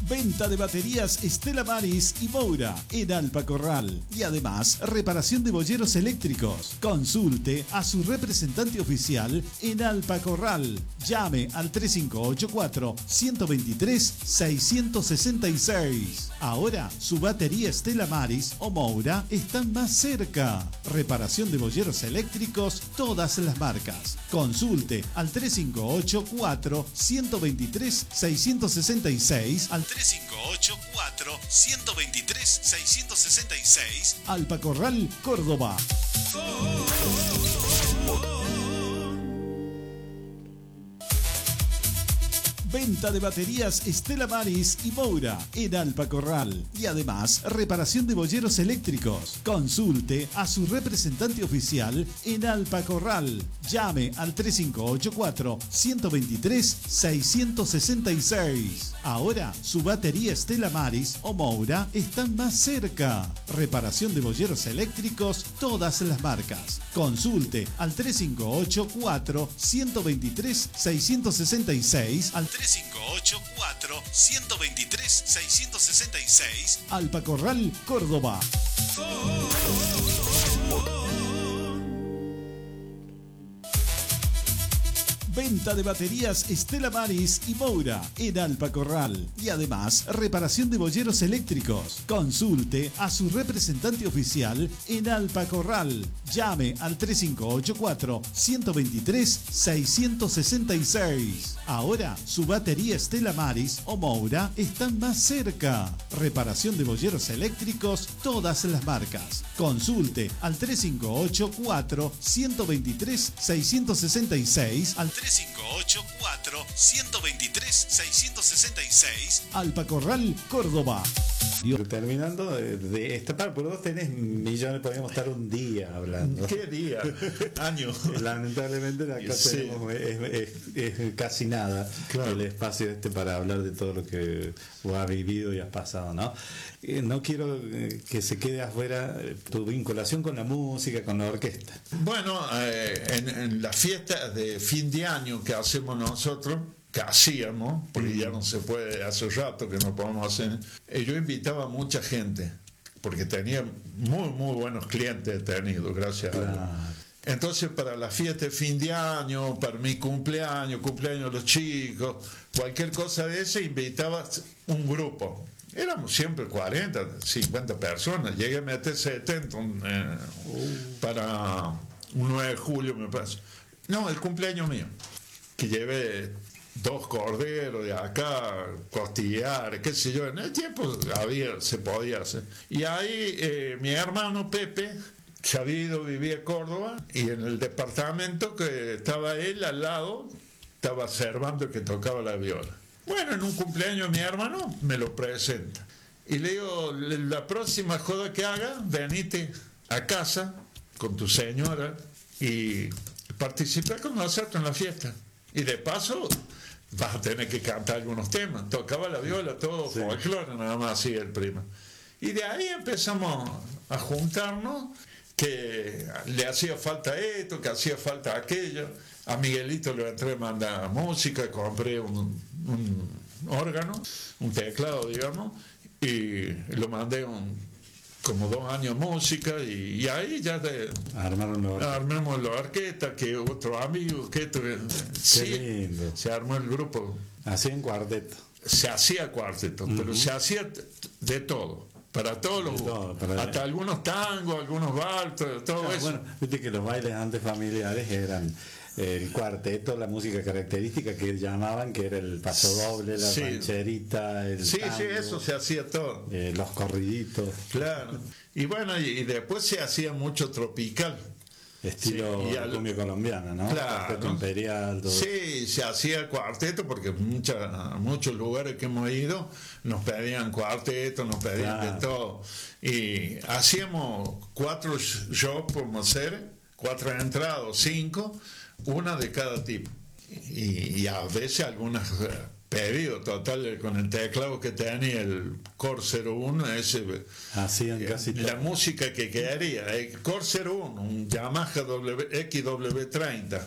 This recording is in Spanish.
Venta de baterías Stella Maris y Moura en Alpa Corral. Y además, reparación de boyeros eléctricos. Consulte a su representante oficial en Alpa Corral. Llame al 3584-123-666. Ahora, su batería Stella Maris o Moura están más cerca. Reparación de boyeros eléctricos, todas las marcas. Consulte al 3584-123-666, al 3584-123-666, Alpa Corral, Córdoba. Venta de baterías Stella Maris y Moura en Alpa Corral. Y además, reparación de boyeros eléctricos. Consulte a su representante oficial en Alpa Corral. Llame al 3584-123-666. Ahora, su batería Stella Maris o Moura están más cerca. Reparación de boyeros eléctricos, todas las marcas. Consulte al 3584-123-666, al 3584-123-666, Alpa Corral, Córdoba. Venta de baterías Stella Maris y Moura en Alpa Corral. Y además, reparación de boyeros eléctricos. Consulte a su representante oficial en Alpa Corral. Llame al 3584-123-666. Ahora, su batería Stella Maris o Moura están más cerca. Reparación de boyeros eléctricos, todas las marcas. Consulte al 3584-123-666, al 3584-123-666, Alpa Corral, Córdoba. Terminando de esta parte, pero vos tenés millones, podríamos estar un día hablando. ¿Qué día? Año. Lamentablemente acá tenemos es casi nada, claro, el espacio para hablar de todo lo que vos has vivido y has pasado, ¿no? No quiero que se quede afuera tu vinculación con la música, con la orquesta. Bueno, en las fiestas de fin de año que hacemos nosotros, que hacíamos, porque ya no se puede, hace rato que no podemos hacer, yo invitaba a mucha gente, porque tenía muy buenos clientes, he tenido, gracias a Dios. Entonces, para la fiesta de fin de año, para mi cumpleaños de los chicos, cualquier cosa de esa, invitaba un grupo. Éramos siempre 40, 50 personas, llegué a meter 70 para un 9 de julio, me parece. No, el cumpleaños mío, que llevé 2 corderos de acá, costillar, qué sé yo. En el tiempo se podía hacer. Y ahí mi hermano Pepe, que había ido a vivir a Córdoba, y en el departamento que estaba él al lado, estaba Servando, que tocaba la viola. Bueno, en un cumpleaños mi hermano me lo presenta. Y le digo, la próxima joda que haga, venite a casa con tu señora y participa con nosotros en la fiesta. Y de paso vas a tener que cantar algunos temas. Tocaba la viola, todo folclore, nada más así el primo. Y de ahí empezamos a juntarnos, que le hacía falta esto, que hacía falta aquello. A Miguelito le entré a mandar música, compré un órgano, un teclado, digamos, y lo mandé como 2 años música, y ahí ya armamos la orquesta, que otro amigo, lindo. Se armó el grupo. Así en cuarteto. Se hacía cuarteto, pero se hacía de todo. Para todos los hasta algunos tangos, algunos valses, todo eso. Bueno, viste que los bailes antes familiares eran el cuarteto, la música característica que llamaban, que era el paso doble, la rancherita, el tango, eso se hacía todo. Los corriditos. Claro. Y bueno, y después se hacía mucho tropical. Estilo cumbia colombiana, ¿no? Claro. Cuarteto imperial. Todo. Sí, se hacía cuarteto, porque muchos lugares que hemos ido nos pedían cuarteto, nos pedían de todo. Y hacíamos 4 shows, podemos hacer, 4 entradas, 5, una de cada tipo. Y a veces algunas pedido total con el teclado que tenía el Core 01, ese hacían casi la música que quedaría. El Core 01, un Yamaha XW30,